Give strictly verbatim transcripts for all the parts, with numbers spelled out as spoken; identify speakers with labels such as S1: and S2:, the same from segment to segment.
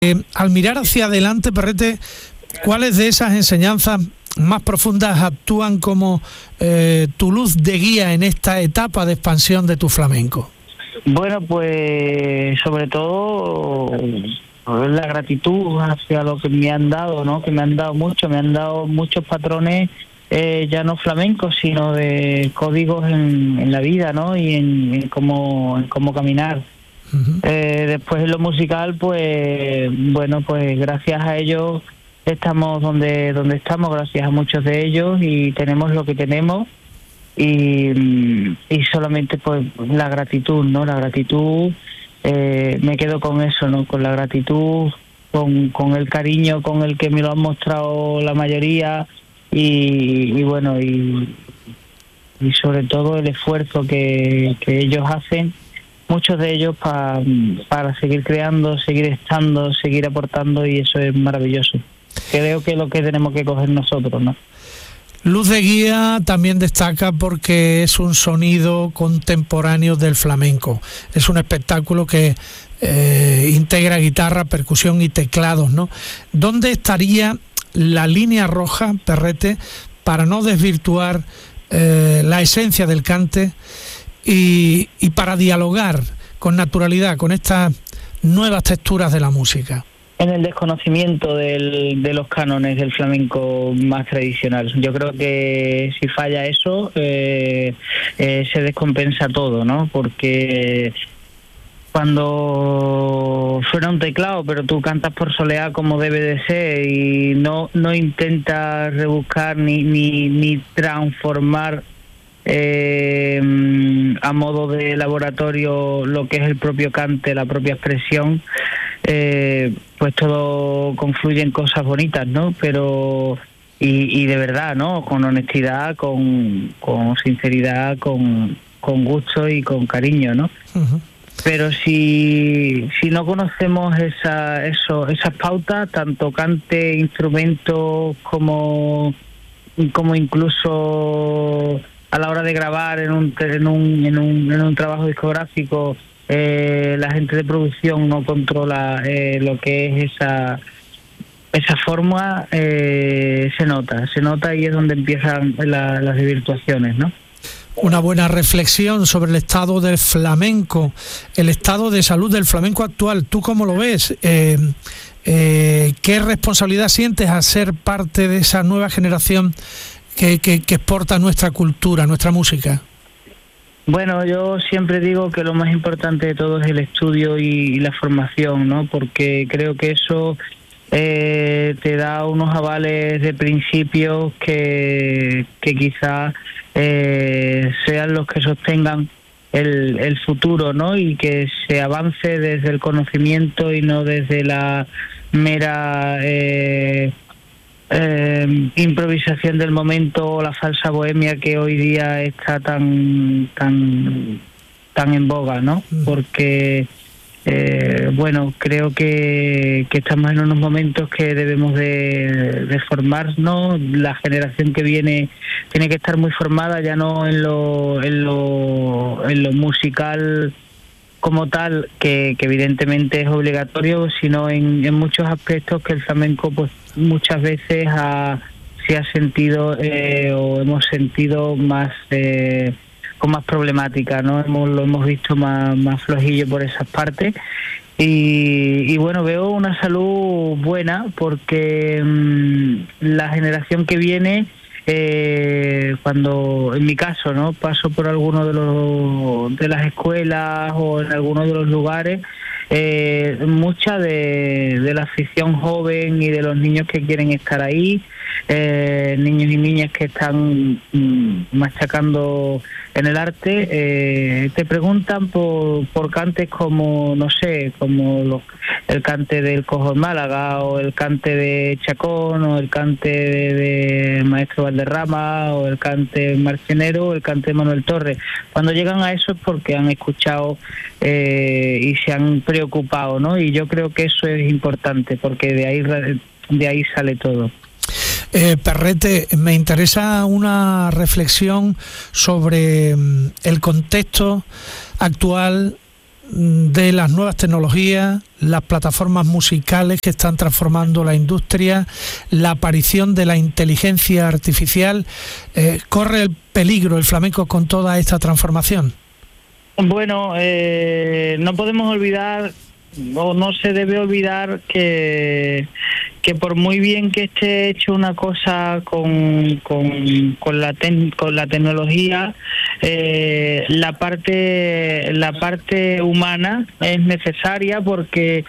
S1: Eh, al mirar hacia adelante, Perrete, ¿cuáles de esas enseñanzas más profundas actúan como eh, tu luz de guía en esta etapa de expansión de tu flamenco?
S2: Bueno, pues sobre todo la gratitud hacia lo que me han dado, ¿no? Que me han dado mucho, me han dado muchos patrones, eh, ya no flamencos, sino de códigos en, en la vida, ¿no? Y en, en cómo en cómo caminar. Uh-huh. Eh, después en lo musical, pues bueno, pues gracias a ellos estamos donde donde estamos, gracias a muchos de ellos, y tenemos lo que tenemos. Y, y solamente pues la gratitud, ¿no? La gratitud, eh, me quedo con eso, ¿no? Con la gratitud, con, con el cariño con el que me lo han mostrado la mayoría, y, y bueno, y, y sobre todo el esfuerzo que, que ellos hacen, muchos de ellos pa, para seguir creando, seguir estando, seguir aportando, y eso es maravilloso. Creo que es lo que tenemos que coger nosotros, ¿no?
S1: Luz de guía también destaca porque es un sonido contemporáneo del flamenco. Es un espectáculo que eh, integra guitarra, percusión y teclados, ¿no? ¿Dónde estaría la línea roja, Perrete, para no desvirtuar eh, la esencia del cante y, y para dialogar con naturalidad con estas nuevas texturas de la música?
S2: En el desconocimiento del, de los cánones del flamenco más tradicional. Yo creo que si falla eso, eh, eh, se descompensa todo, ¿no? Porque cuando suena un teclado, pero tú cantas por soleá como debe de ser, y no no intentas rebuscar ni ni, ni transformar eh, a modo de laboratorio lo que es el propio cante, la propia expresión, eh, pues todo confluye en cosas bonitas, ¿no? Pero y, y de verdad, ¿no? Con honestidad, con, con sinceridad, con, con gusto y con cariño, ¿no? Uh-huh. Pero si si no conocemos esa eso esas pautas, tanto cante, instrumentos, como como incluso a la hora de grabar en un en un en un, en un trabajo discográfico, eh, la gente de producción no controla eh, lo que es esa esa forma, eh, se nota, se nota y es donde empiezan la, las desvirtuaciones, ¿no?
S1: Una buena reflexión sobre el estado del flamenco, el estado de salud del flamenco actual. ¿Tú cómo lo ves? Eh, eh, ¿Qué responsabilidad sientes al ser parte de esa nueva generación que, que, que exporta nuestra cultura, nuestra música?
S2: Bueno, yo siempre digo que lo más importante de todo es el estudio y, y la formación, ¿no? Porque creo que eso eh, te da unos avales de principios que, que quizás eh, sean los que sostengan el, el futuro, ¿no? Y que se avance desde el conocimiento y no desde la mera eh, eh, improvisación del momento o la falsa bohemia que hoy día está tan tan tan en boga, ¿no? Porque eh, bueno, creo que, que estamos en unos momentos que debemos de, de formarnos. La generación que viene tiene que estar muy formada, ya no en lo en lo en lo musical como tal, que, que evidentemente es obligatorio, sino en, en muchos aspectos que el flamenco pues muchas veces ha, se ha sentido eh, o hemos sentido más eh, con más problemática, ¿no? Hemos, lo hemos visto más, más flojillo por esas partes. Y, y bueno, veo una salud buena porque mmm, la generación que viene, eh, cuando en mi caso, ¿no? Paso por alguno de los de las escuelas o en algunos de los lugares, eh, mucha de, de la afición joven y de los niños que quieren estar ahí, eh, niños y niñas que están mm, machacando en el arte, eh, te preguntan por, por cantes como, no sé, como los, el cante del Cojo en Málaga, o el cante de Chacón, o el cante de, de Maestro Valderrama, o el cante Marcenero, o el cante de Manuel Torres. Cuando llegan a eso es porque han escuchado eh, y se han preocupado, ¿no? Y yo creo que eso es importante, porque de ahí, de ahí sale todo.
S1: Eh, Perrete, me interesa una reflexión sobre el contexto actual de las nuevas tecnologías, las plataformas musicales que están transformando la industria, la aparición de la inteligencia artificial. Eh, ¿Corre el peligro el flamenco con toda esta transformación?
S2: Bueno, eh, no podemos olvidar, o no se debe olvidar que, que por muy bien que esté hecho una cosa con, con, con, la, ten, con la tecnología, eh, la parte la parte humana es necesaria, porque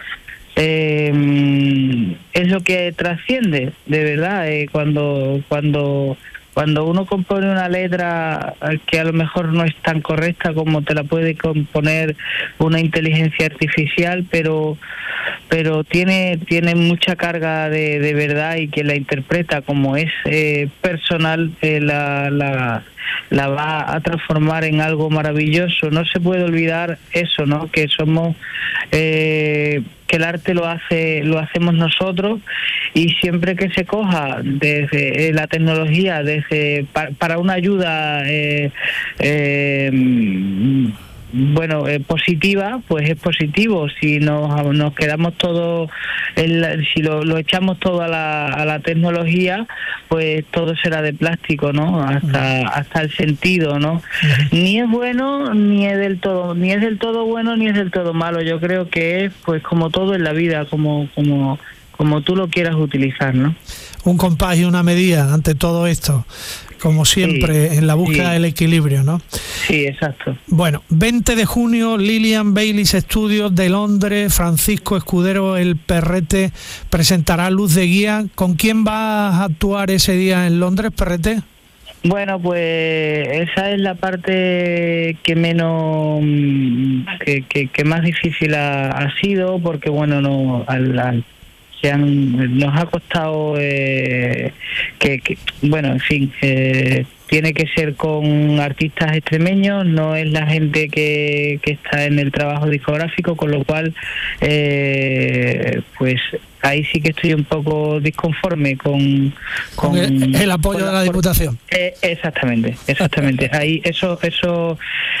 S2: eh, es lo que trasciende, de verdad. Eh, cuando cuando Cuando uno compone una letra que a lo mejor no es tan correcta como te la puede componer una inteligencia artificial, pero pero tiene tiene mucha carga de, de verdad, y quien la interpreta como es eh, personal, eh, la, la, la va a transformar en algo maravilloso. No se puede olvidar eso, ¿no? Que somos... Eh, que el arte lo hace lo hacemos nosotros, y siempre que se coja desde la tecnología desde para, para una ayuda eh, eh, bueno eh, positiva, pues es positivo. Si nos, nos quedamos todos el, si lo, lo echamos todo a la, a la tecnología, pues todo será de plástico, ¿no? Hasta hasta el sentido, ¿no? Ni es bueno ni es del todo ni es del todo bueno ni es del todo malo. Yo creo que es, pues, como todo en la vida, como como como tú lo quieras utilizar, ¿no? Un compás y una medida ante todo esto, como siempre, sí, en la búsqueda sí. del equilibrio, ¿no? Sí, exacto. Bueno, veinte de junio, Lilian Baylis Studios de Londres, Francisco Escudero El Perrete presentará Luz de Guía. ¿Con quién vas a actuar ese día en Londres, Perrete? Bueno, pues esa es la parte que menos, que, que, que más difícil ha, ha sido, porque bueno, no al, al Se han, nos ha costado eh, que, que, bueno, en fin, eh, tiene que ser con artistas extremeños, no es la gente que, que está en el trabajo discográfico, con lo cual, eh, pues ahí sí que estoy un poco disconforme con, con el, el apoyo con la, de la Diputación. Eh, exactamente, exactamente. Ahí eso, eso,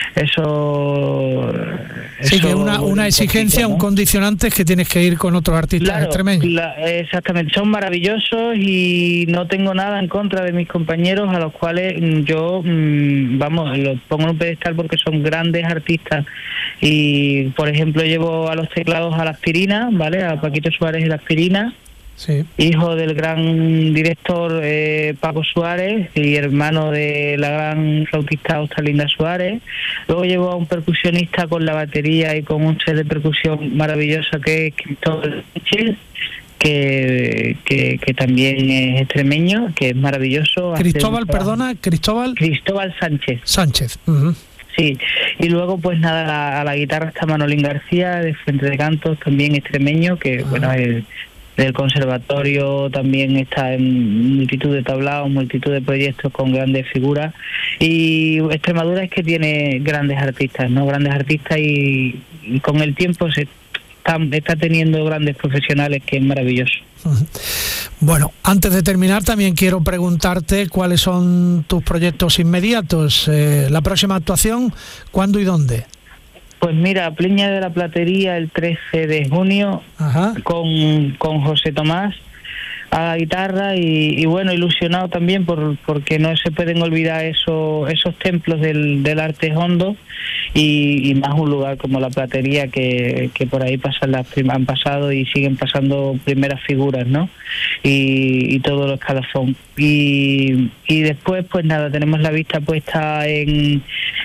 S2: eso. Sí, eso, que una, una exigencia, un, poquito, ¿no? Un condicionante es que tienes que ir con otros artistas claro, extremeños. La, exactamente, son maravillosos y no tengo nada en contra de mis compañeros, a los cuales yo, vamos, los pongo en un pedestal porque son grandes artistas. Y, por ejemplo, llevo a los teclados a La Aspirina, ¿vale? A Paquito Suárez y La Aspirina, sí. Hijo del gran director eh, Paco Suárez y hermano de la gran flautista Ostalinda Suárez. Luego llevo a un percusionista con la batería y con un set de percusión maravillosa que es Cristóbal Sánchez, que, que, que también es extremeño, que es maravilloso. Cristóbal, perdona, Cristóbal. Cristóbal Sánchez. Sánchez. Uh-huh. Sí, y luego pues nada, a la, a la guitarra está Manolín García, de Fuente de Cantos, también extremeño, que ah. bueno, el, del conservatorio también está en multitud de tablaos, multitud de proyectos con grandes figuras. Y Extremadura es que tiene grandes artistas, ¿no? Grandes artistas y, y con el tiempo se está, está teniendo grandes profesionales, que es maravilloso. Bueno, antes de terminar también quiero preguntarte cuáles son tus proyectos inmediatos. Eh, la próxima actuación, ¿cuándo y dónde? Pues mira, Pleña de la Platería el trece de junio. Ajá. con con José Tomás a la guitarra y, y bueno, ilusionado también por porque no se pueden olvidar esos esos templos del, del arte hondo y, y más un lugar como la Platería que, que por ahí pasan las han pasado y siguen pasando primeras figuras, ¿no? Y, y todo lo escalafón. Y, y después pues nada, tenemos la vista puesta en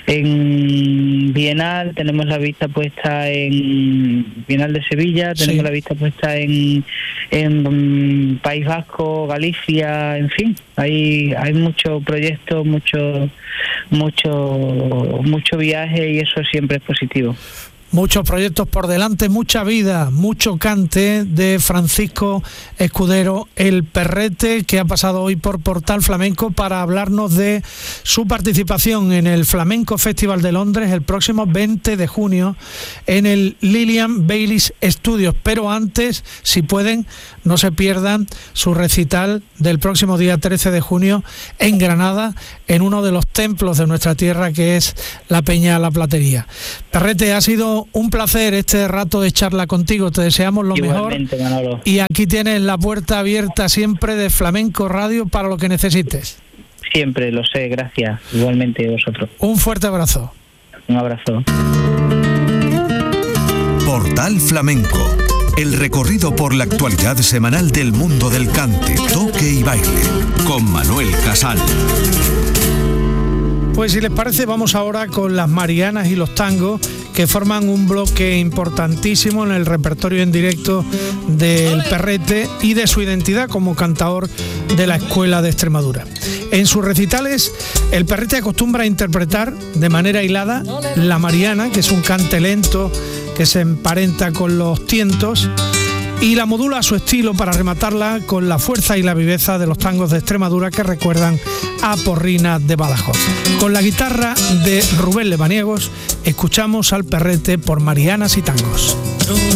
S2: en Bienal, tenemos la vista puesta en Bienal de Sevilla, tenemos sí. la vista puesta en en um, País Vasco, Galicia, en fin, hay hay mucho proyecto, mucho mucho mucho viaje y eso siempre es positivo. Muchos proyectos por delante, mucha vida, mucho cante de Francisco Escudero El Perrete, que ha pasado hoy por Portal Flamenco para hablarnos de su participación en el Flamenco Festival de Londres el próximo veinte de junio en el Lilian Baylis Studios. Pero antes, si pueden, no se pierdan su recital del próximo día trece de junio en Granada, en uno de los templos de nuestra tierra, que es la Peña La Platería. Perrete, ha sido
S1: Bueno, un placer este rato de charla contigo, te deseamos lo
S2: Igualmente,
S1: mejor.
S2: Manolo.
S1: Y aquí tienes la puerta abierta siempre de Flamenco Radio para lo que necesites.
S2: Siempre, lo sé, gracias. Igualmente vosotros.
S1: Un fuerte abrazo.
S2: Un abrazo.
S3: Portal Flamenco, el recorrido por la actualidad semanal del mundo del cante, toque y baile, con Manuel Casal.
S1: Pues si les parece, vamos ahora con las marianas y los tangos, que forman un bloque importantísimo en el repertorio en directo del Perrete y de su identidad como cantador de la Escuela de Extremadura. En sus recitales, el Perrete acostumbra a interpretar de manera hilada la mariana, que es un cante lento que se emparenta con los tientos, y la modula a su estilo para rematarla con la fuerza y la viveza de los tangos de Extremadura que recuerdan a Porrina de Badajoz. Con la guitarra de Rubén Lebaniegos escuchamos al Perrete por Marianas y Tangos.